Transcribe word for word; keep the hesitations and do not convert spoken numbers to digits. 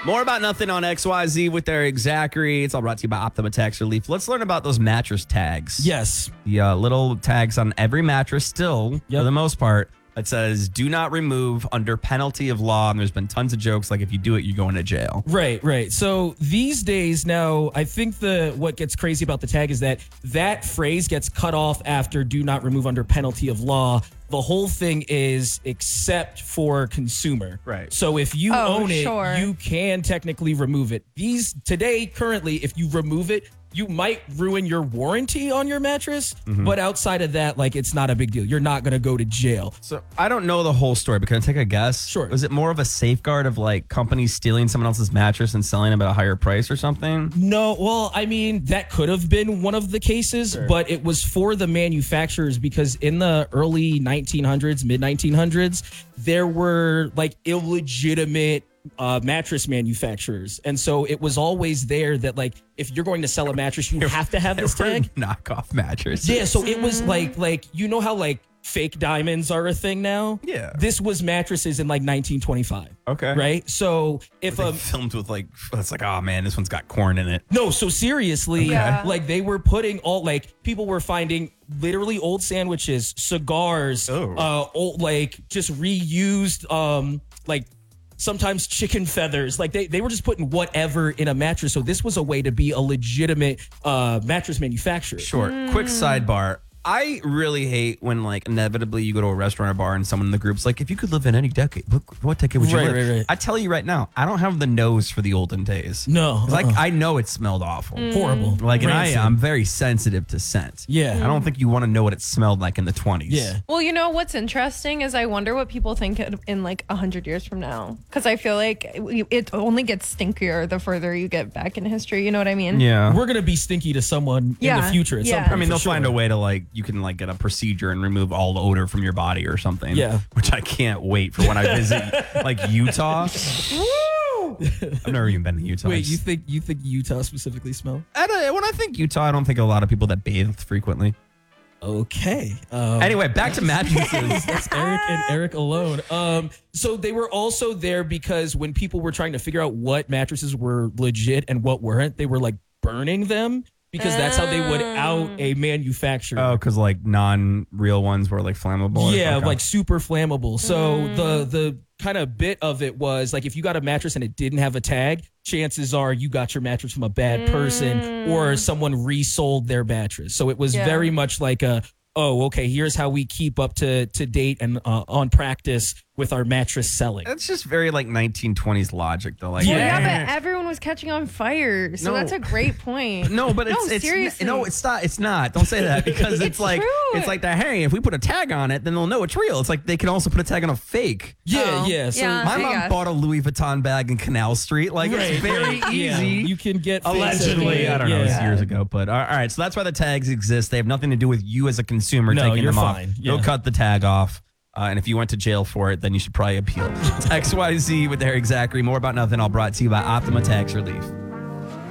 More about nothing on X Y Z with Eric Zachary. It's all brought to you by Optima Tax Relief. Let's learn about those mattress tags. Yes. The uh, little tags on every mattress still, Yep. for the most part, it says, do not remove under penalty of law. And there's been tons of jokes like if you do it, you're going to jail. Right, right. So these days now, I think the what gets crazy about the tag is that that phrase gets cut off after do not remove under penalty of law. The whole thing is except for consumer. Right. So if you Oh, own it, sure. you can technically remove it. These today, currently, if you remove it, you might ruin your warranty on your mattress. Mm-hmm. But outside of that, like, it's not a big deal. You're not going to go to jail. So I don't know the whole story, but can I take a guess? Sure. Was it more of a safeguard of like companies stealing someone else's mattress and selling them at a higher price or something? No, well, I mean, that could have been one of the cases, Sure. but it was for the manufacturers because in the early nineteen hundreds, mid nineteen hundreds, there were like illegitimate uh, mattress manufacturers. And so it was always there that like, if you're going to sell a mattress, you have to have They this were tag. knockoff mattresses. Yeah, so it was like, like you know how like fake diamonds are a thing now? Yeah. This was mattresses in like nineteen twenty-five. Okay. Right? So if They a filmed with like, it's like, oh man, this one's got corn in it. No, so seriously, Yeah. like they were putting all like people were finding literally old sandwiches, cigars, Oh. uh, old like just reused, um, like sometimes chicken feathers. Like they they were just putting whatever in a mattress. So this was a way to be a legitimate uh mattress manufacturer. Sure. Quick sidebar. I really hate when, like, inevitably you go to a restaurant or bar and someone in the group's like, if you could live in any decade, look, what decade would you Right, live? right, right. I tell you right now, I don't have the nose for the olden days. No, It's Like, uh-uh. I know it smelled awful. Horrible. Like, and I, Rancid. I'm very sensitive to scent. Yeah. I don't think you want to know what it smelled like in the twenties. Yeah. Well, you know what's interesting is I wonder what people think it- in like a hundred years from now, because I feel like it it only gets stinkier the further you get back in history. You know what I mean? Yeah. We're gonna be stinky to someone in Yeah, the future at yeah. some point. I mean, for they'll sure. find a way to, like, you can, like, get a procedure and remove all the odor from your body or something. Yeah. Which I can't wait for when I visit, like, Utah. I've never even been to Utah. Wait, you think you think Utah specifically smell? I don't, when I think Utah, I don't think of a lot of people that bathe frequently. Okay. Um, Anyway, back to mattresses. That's Eric and Eric alone. Um, so they were also there because when people were trying to figure out what mattresses were legit and what weren't, they were like burning them because that's how they would out a manufacturer. Oh, because like non-real ones were like flammable. yeah, Okay. like super flammable. So the the kind of bit of it was like if you got a mattress and it didn't have a tag, chances are you got your mattress from a bad person or someone resold their mattress. So it was Yeah. very much like a, oh, okay, here's how we keep up to to date and uh, on practice with our mattress selling. That's just very like nineteen twenties logic, though. Like, Yeah. Yeah, eh. but everyone was catching on fire, so No. that's a great point. No, but it's no, it's seriously. no, it's not. It's not. Don't say that because it's, It's like true. it's like that. Hey, if we put a tag on it, then they'll know it's real. It's like they can also put a tag on a fake. Yeah, Oh, yeah. So yeah. My I mom guess. bought a Louis Vuitton bag in Canal Street. Like Right, it's very right, yeah. easy. You can get fakes Allegedly, everywhere. I don't know. It's Yeah. years ago, but all right. So that's why the tags exist. They have nothing to do with you as a consumer No, taking you're them fine. off. Yeah. Go cut the tag off. Uh, and if you went to jail for it, then you should probably appeal. It's X Y Z with Eric Zachary. More about nothing. All brought to you by Optima Tax Relief.